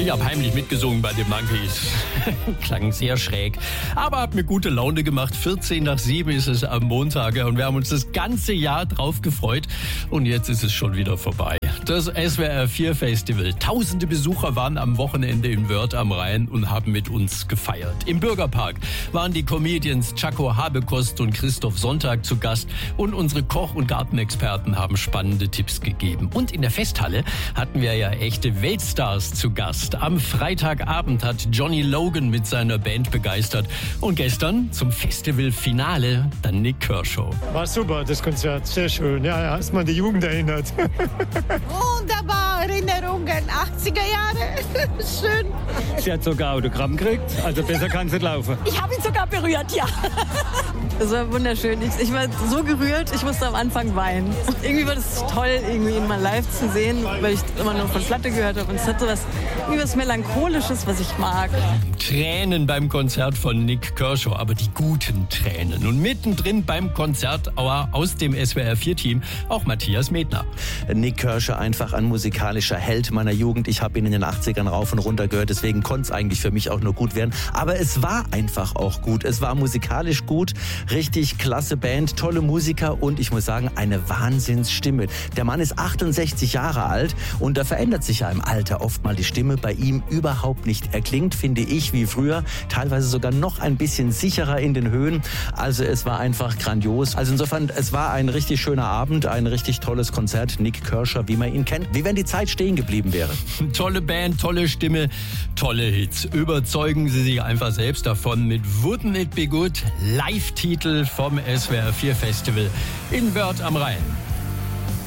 Ich habe heimlich mitgesungen bei den Monkeys. Klang sehr schräg, aber hat mir gute Laune gemacht. 6:45 ist es am Montag und wir haben uns das ganze Jahr drauf gefreut. Und jetzt ist es schon wieder vorbei. Das SWR 4 Festival. Tausende Besucher waren am Wochenende in Wörth am Rhein und haben mit uns gefeiert. Im Bürgerpark waren die Comedians Chaco Habekost und Christoph Sonntag zu Gast und unsere Koch- und Gartenexperten haben spannende Tipps gegeben. Und in der Festhalle hatten wir ja echte Weltstars zu Gast. Am Freitagabend hat Johnny Logan mit seiner Band begeistert und gestern zum Festivalfinale dann Nik Kershaw. War super, das Konzert, sehr schön. Ja, ist man die Jugend erinnert. Wunderbar, Erinnerungen, 80er Jahre, schön. Sie hat sogar Autogramm gekriegt, also besser kann sie nicht laufen. Ich habe ihn sogar berührt, ja. Das war wunderschön. Ich war so gerührt, ich musste am Anfang weinen. Irgendwie war das toll, irgendwie ihn mal live zu sehen, weil ich immer nur von Platte gehört habe. Und es hat so was Melancholisches, was ich mag. Tränen beim Konzert von Nik Kershaw, aber die guten Tränen. Und mittendrin beim Konzert aus dem SWR 4-Team auch Matthias Medner. Nik Kershaw einfach ein musikalischer Held meiner Jugend. Ich habe ihn in den 80ern rauf und runter gehört, deswegen konnte es eigentlich für mich auch nur gut werden. Aber es war einfach auch gut. Es war musikalisch gut, richtig klasse Band, tolle Musiker und ich muss sagen, eine Wahnsinnsstimme. Der Mann ist 68 Jahre alt und da verändert sich ja im Alter oft mal die Stimme. Bei ihm überhaupt nicht. Er klingt, finde ich, wie früher, teilweise sogar noch ein bisschen sicherer in den Höhen. Also es war einfach grandios. Also insofern, es war ein richtig schöner Abend, ein richtig tolles Konzert. Nik Kershaw, wie man ihn kennt, wie wenn die Zeit stehen geblieben wäre. Tolle Band, tolle Stimme, tolle Hits. Überzeugen Sie sich einfach selbst davon mit Wouldn't It Be Good, Live-Titel vom SWR 4 Festival in Wörth am Rhein.